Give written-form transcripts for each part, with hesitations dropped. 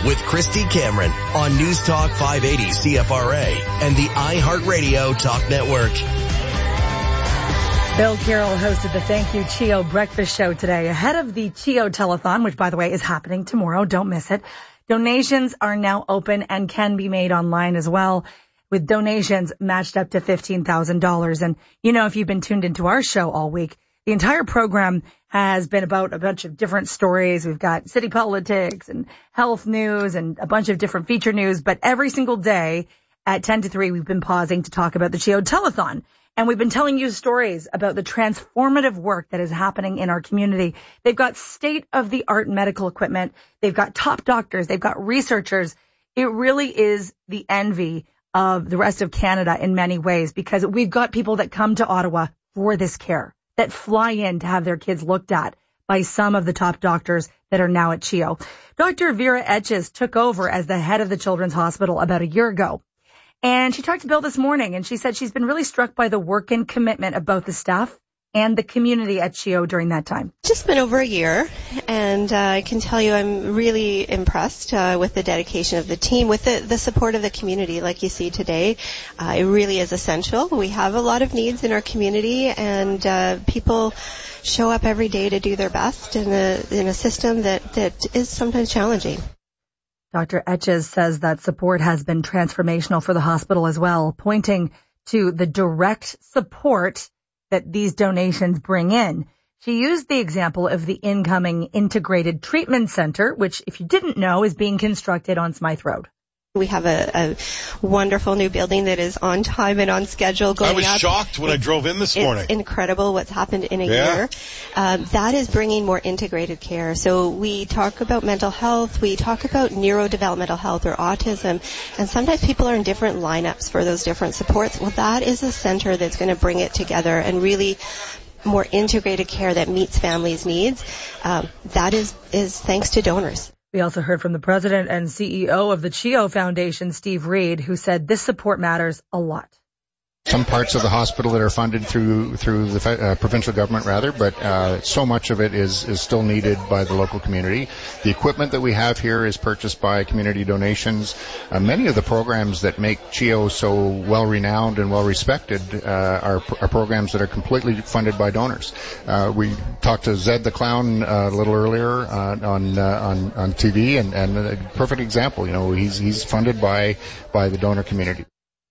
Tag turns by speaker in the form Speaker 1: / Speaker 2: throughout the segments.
Speaker 1: with Christy Cameron on News Talk 580 CFRA and the iHeartRadio Talk Network.
Speaker 2: Bill Carroll hosted the Thank You CHEO breakfast show today ahead of the CHEO telethon, which, by the way, is happening tomorrow. Don't miss it. Donations are now open and can be made online as well, with donations matched up to $15,000. And, if you've been tuned into our show all week, the entire program has been about a bunch of different stories. We've got city politics and health news and a bunch of different feature news. But every single day at 10 to 3, we've been pausing to talk about the CHEO telethon. And we've been telling you stories about the transformative work that is happening in our community. They've got state-of-the-art medical equipment. They've got top doctors. They've got researchers. It really is the envy of the rest of Canada in many ways, because we've got people that come to Ottawa for this care, that fly in to have their kids looked at by some of the top doctors that are now at CHEO. Dr. Vera Etches took over as the head of the Children's Hospital about a year ago. And she talked to Bill this morning, and she said she's been really struck by the work and commitment of both the staff and the community at CHEO during that time.
Speaker 3: Just been over a year, and I can tell you I'm really impressed with the dedication of the team, with the support of the community like you see today. It really is essential. We have a lot of needs in our community, and people show up every day to do their best in a system that is sometimes challenging.
Speaker 2: Dr. Etches says that support has been transformational for the hospital as well, pointing to the direct support that these donations bring in. She used the example of the incoming integrated treatment center, which, if you didn't know, is being constructed on Smythe Road.
Speaker 3: We have a wonderful new building that is on time and on schedule going up.
Speaker 4: I was shocked when I drove in this morning.
Speaker 3: It's incredible what's happened in a year. That is bringing more integrated care. So we talk about mental health, we talk about neurodevelopmental health or autism, and sometimes people are in different lineups for those different supports. Well, that is a center that's going to bring it together and really more integrated care that meets families' needs. That is thanks to donors.
Speaker 2: We also heard from the president and CEO of the CHEO Foundation, Steve Reed, who said this support matters a lot.
Speaker 5: Some parts of the hospital that are funded through the provincial government, but so much of it is still needed by the local community. The equipment that we have here is purchased by community donations. Many of the programs that make CHEO so well-renowned and well-respected are programs that are completely funded by donors. We talked to Zed the Clown a little earlier on TV, and a perfect example. He's funded by the donor community.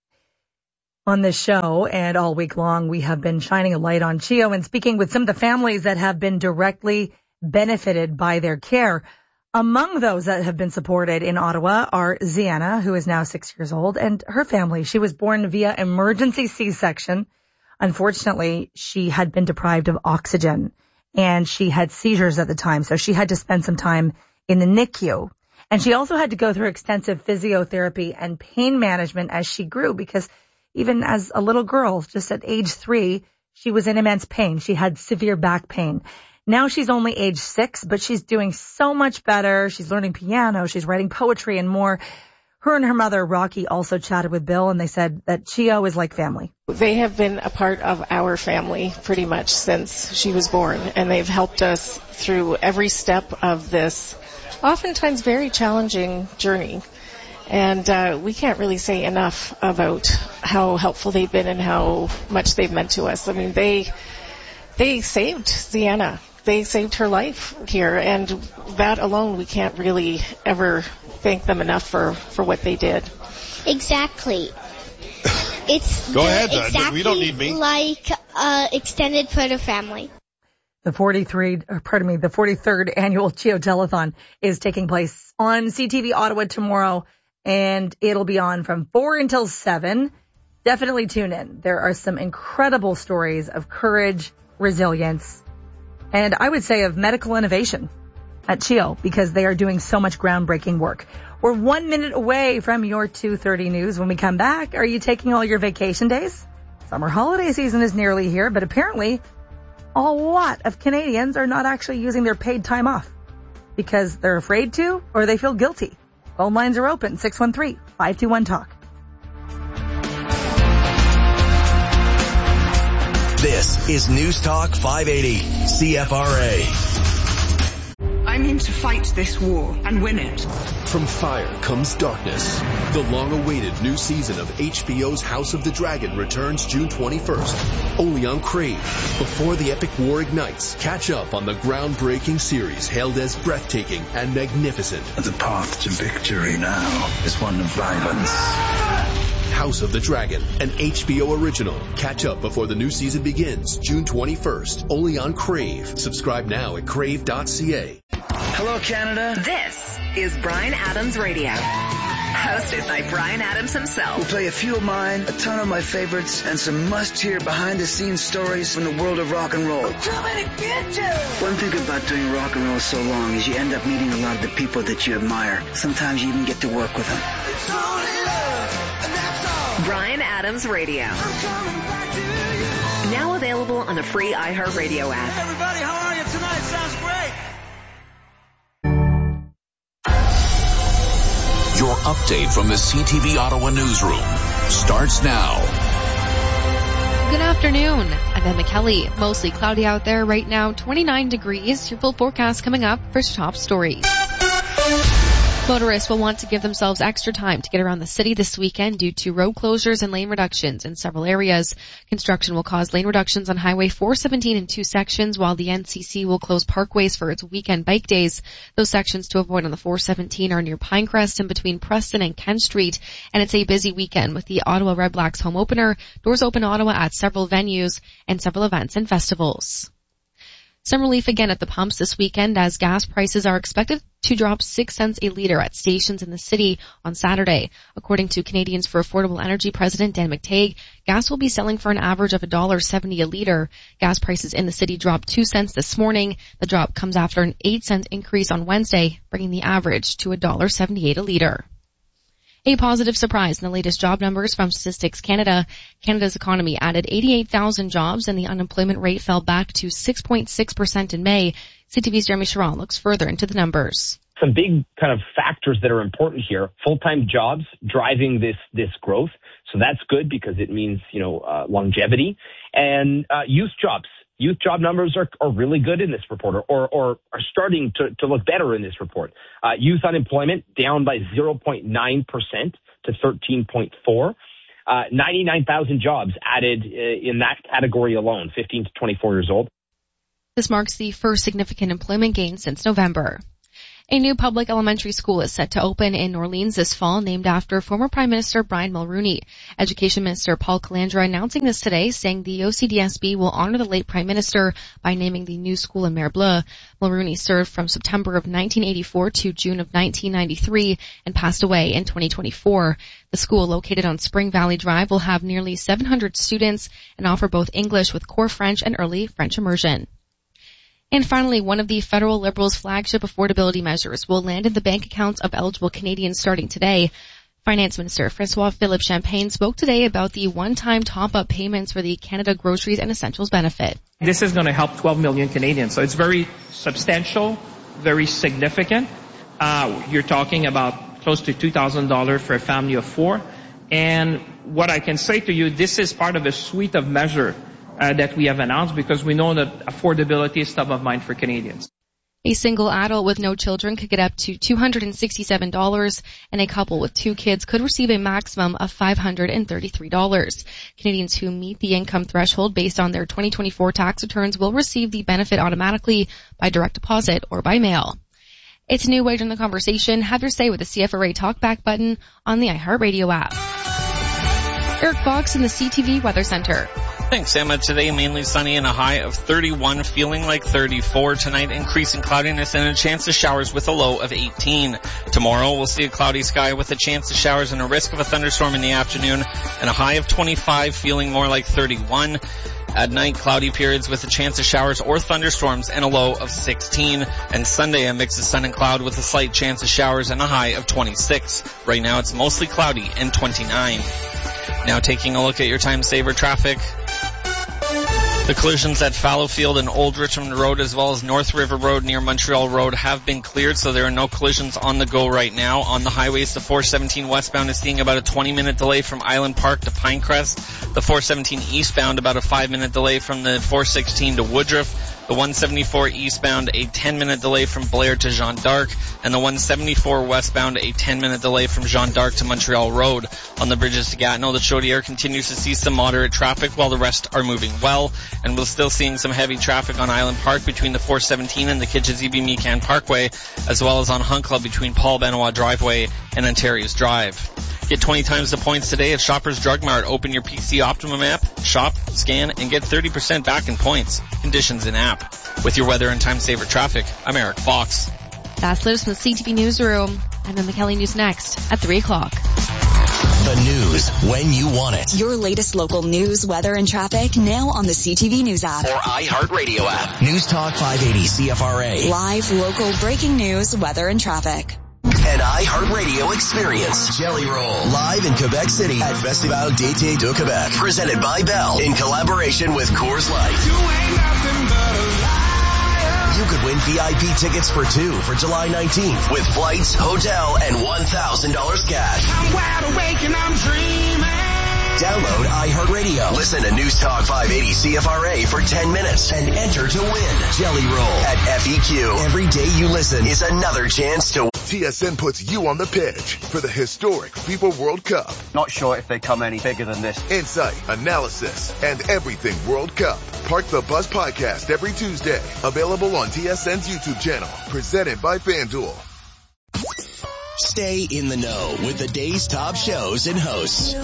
Speaker 2: On this show and all week long, we have been shining a light on CHEO and speaking with some of the families that have been directly benefited by their care. Among those that have been supported in Ottawa are Ziana, who is now 6 years old, and her family. She was born via emergency C-section. Unfortunately, she had been deprived of oxygen and she had seizures at the time, so she had to spend some time in the NICU. And she also had to go through extensive physiotherapy and pain management as she grew, because even as a little girl, just at age 3, she was in immense pain. She had severe back pain. Now she's only age 6, but she's doing so much better. She's learning piano, she's writing poetry and more. Her and her mother, Rocky, also chatted with Bill, and they said that CHEO is like family.
Speaker 6: They have been a part of our family pretty much since she was born, and they've helped us through every step of this oftentimes very challenging journey. And we can't really say enough about how helpful they've been and how much they've meant to us. I mean, they saved Ziana. They saved her life here, and that alone, we can't really ever thank them enough for what they did.
Speaker 7: Exactly. It's
Speaker 4: Go ahead,
Speaker 7: exactly
Speaker 4: we don't need me.
Speaker 7: Like extended for the family.
Speaker 2: The 43rd annual CHEO Telethon is taking place on CTV Ottawa tomorrow, and it'll be on from 4 until 7. Definitely tune in. There are some incredible stories of courage, resilience, and I would say of medical innovation at CHEO, because they are doing so much groundbreaking work. We're 1 minute away from your 2:30 news. When we come back, are you taking all your vacation days? Summer holiday season is nearly here, but apparently a lot of Canadians are not actually using their paid time off because they're afraid to or they feel guilty. Phone lines are open, 613-521-TALK.
Speaker 1: This is News Talk 580 CFRA.
Speaker 8: I'm determined to fight this war and win it.
Speaker 9: From fire comes darkness. The long-awaited new season of HBO's House of the Dragon returns June 21st, only on Crave. Before the epic war ignites, catch up on the groundbreaking series hailed as breathtaking and magnificent.
Speaker 10: The path to victory now is one of violence.
Speaker 9: House of the Dragon, an HBO original. Catch up before the new season begins, June 21st, only on Crave. Subscribe now at crave.ca.
Speaker 11: Hello, Canada.
Speaker 12: This is Bryan Adams Radio, hosted by Bryan Adams himself.
Speaker 11: We'll play a few of mine, a ton of my favorites, and some must-hear behind-the-scenes stories from the world of rock and roll. One thing about doing rock and roll so long is you end up meeting a lot of the people that you admire. Sometimes you even get to work with them.
Speaker 12: Bryan Adams Radio. Now available on the free iHeartRadio app.
Speaker 13: Hey everybody, how are you tonight? Sounds great.
Speaker 14: Your update from the CTV Ottawa newsroom starts now.
Speaker 15: Good afternoon. I'm Emma Kelly. Mostly cloudy out there right now, 29 degrees. Your full forecast coming up for top stories. Motorists will want to give themselves extra time to get around the city this weekend due to road closures and lane reductions in several areas. Construction will cause lane reductions on Highway 417 in 2 sections, while the NCC will close parkways for its weekend bike days. Those sections to avoid on the 417 are near Pinecrest and between Preston and Kent Street. And it's a busy weekend with the Ottawa Red Blacks home opener, Doors Open Ottawa at several venues, and several events and festivals. Some relief again at the pumps this weekend as gas prices are expected to drop 6 cents a litre at stations in the city on Saturday. According to Canadians for Affordable Energy President Dan McTague, gas will be selling for an average of $1.70 a litre. Gas prices in the city dropped 2 cents this morning. The drop comes after an 8-cent increase on Wednesday, bringing the average to $1.78 a litre. A positive surprise in the latest job numbers from Statistics Canada. Canada's economy added 88,000 jobs and the unemployment rate fell back to 6.6% in May. CTV's Jeremy Sharon looks further into the numbers.
Speaker 16: Some big kind of factors that are important here. Full-time jobs driving this growth. So that's good because it means, longevity. And youth jobs. Youth job numbers are really good in this report or are starting to look better in this report. Youth unemployment down by 0.9% to 13.4. 99,000 jobs added in that category alone, 15 to 24 years old.
Speaker 15: This marks the first significant employment gain since November. A new public elementary school is set to open in New Orleans this fall, named after former Prime Minister Brian Mulroney. Education Minister Paul Calandra announcing this today, saying the OCDSB will honor the late Prime Minister by naming the new school in Mer-Bleu. Mulroney served from September of 1984 to June of 1993 and passed away in 2024. The school, located on Spring Valley Drive, will have nearly 700 students and offer both English with core French and early French immersion. And finally, one of the federal Liberals' flagship affordability measures will land in the bank accounts of eligible Canadians starting today. Finance Minister François-Philippe Champagne spoke today about the one-time top-up payments for the Canada Groceries and Essentials benefit.
Speaker 17: This is going to help 12 million Canadians, so it's very substantial, very significant. You're talking about close to $2,000 for a family of 4. And what I can say to you, this is part of a suite of measures that we have announced because we know that affordability is top of mind for Canadians.
Speaker 15: A single adult with no children could get up to $267, and a couple with 2 kids could receive a maximum of $533. Canadians who meet the income threshold based on their 2024 tax returns will receive the benefit automatically by direct deposit or by mail. It's a new way to join the conversation. Have your say with the CFRA Talkback button on the iHeartRadio app. Eric Fox in the CTV Weather Center.
Speaker 18: Thanks, Emma. Today, mainly sunny and a high of 31, feeling like 34. Tonight, increasing cloudiness and a chance of showers with a low of 18. Tomorrow, we'll see a cloudy sky with a chance of showers and a risk of a thunderstorm in the afternoon and a high of 25, feeling more like 31. At night, cloudy periods with a chance of showers or thunderstorms and a low of 16. And Sunday, a mix of sun and cloud with a slight chance of showers and a high of 26. Right now, it's mostly cloudy and 29. Now taking a look at your time saver traffic. The collisions at Fallowfield and Old Richmond Road as well as North River Road near Montreal Road have been cleared, so there are no collisions on the go right now. On the highways, the 417 westbound is seeing about a 20-minute delay from Island Park to Pinecrest. The 417 eastbound about a 5-minute delay from the 416 to Woodruff. The 174 eastbound, a 10-minute delay from Blair to Jeanne d'Arc, and the 174 westbound, a 10-minute delay from Jeanne d'Arc to Montreal Road. On the bridges to Gatineau, the Chaudière continues to see some moderate traffic while the rest are moving well, and we're still seeing some heavy traffic on Island Park between the 417 and the Kichizibi-Mecan Parkway, as well as on Hunt Club between Paul Benoit Driveway and Ontario's Drive. Get 20 times the points today at Shoppers Drug Mart. Open your PC Optimum app, shop, scan, and get 30% back in points. Conditions in app. With your weather and time saver traffic, I'm Eric Fox.
Speaker 15: That's Liz from the CTV Newsroom. And then the Kelly News next at 3 o'clock.
Speaker 1: The news when you want it.
Speaker 19: Your latest local news, weather, and traffic now on the CTV News app.
Speaker 1: Or iHeartRadio app. News Talk 580 CFRA.
Speaker 19: Live, local, breaking news, weather, and traffic.
Speaker 1: An iHeartRadio experience. Jelly Roll. Live in Quebec City at Festival d'été de Québec. Presented by Bell in collaboration with Coors Light. You ain't nothing but a liar. You could win VIP tickets for two for July 19th with flights, hotel, and $1,000 cash. I'm wide awake and I'm dreaming. Download iHeartRadio. Listen to News Talk 580 CFRA for 10 minutes and enter to win. Jelly Roll at FEQ. Every day you listen is another chance to win.
Speaker 20: TSN puts you on the pitch for the historic FIFA World Cup.
Speaker 21: Not sure if they come any bigger than this.
Speaker 20: Insight, analysis, and everything World Cup. Park the Bus podcast every Tuesday. Available on TSN's YouTube channel. Presented by FanDuel.
Speaker 1: Stay in the know with the day's top shows and hosts.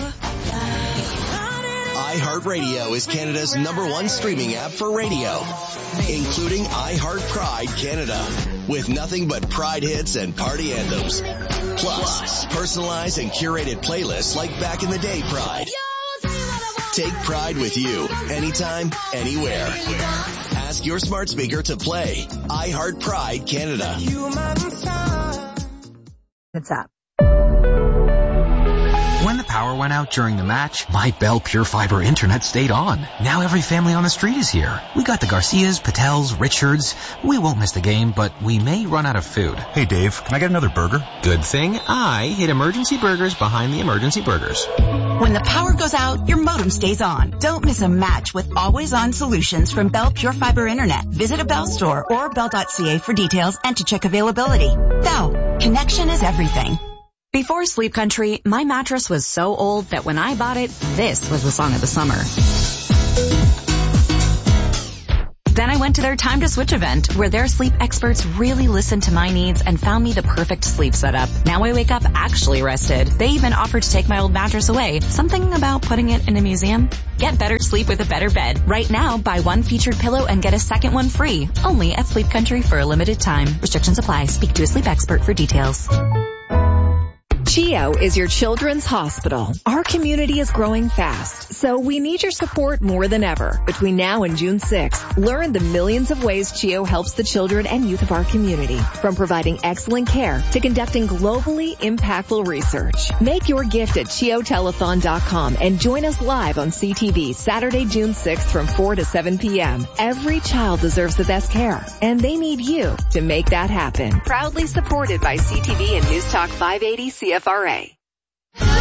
Speaker 1: iHeartRadio is Canada's #1 streaming app for radio, including iHeart Pride Canada, with nothing but Pride hits and party anthems. Plus, personalized and curated playlists like Back in the Day Pride. Take Pride with you, anytime, anywhere. Ask your smart speaker to play iHeart Pride Canada.
Speaker 2: It's up.
Speaker 22: When the power went out during the match, my Bell Pure Fiber internet stayed on. Now every family on the street is here. We got the Garcias, Patels, Richards. We won't miss the game, but we may run out of food.
Speaker 23: Hey Dave, can I get another burger?
Speaker 22: Good thing I hid Emergency Burgers behind the Emergency Burgers.
Speaker 24: When the power goes out, your modem stays on. Don't miss a match with always-on solutions from Bell Pure Fiber Internet. Visit a Bell store or bell.ca for details and to check availability. Bell, connection is everything.
Speaker 25: Before Sleep Country, my mattress was so old that when I bought it, this was the song of the summer. Then I went to their Time to Switch event, where their sleep experts really listened to my needs and found me the perfect sleep setup. Now I wake up actually rested. They even offered to take my old mattress away. Something about putting it in a museum? Get better sleep with a better bed. Right now, buy one featured pillow and get a second one free. Only at Sleep Country for a limited time. Restrictions apply. Speak to a sleep expert for details.
Speaker 26: CHEO is your children's hospital. Our community is growing fast, so we need your support more than ever. Between now and June 6th, learn the millions of ways CHEO helps the children and youth of our community, from providing excellent care to conducting globally impactful research. Make your gift at CHEOtelethon.com and join us live on CTV Saturday, June 6th from 4 to 7 p.m. Every child deserves the best care, and they need you to make that happen. Proudly supported by CTV and News Talk 580 CFRA.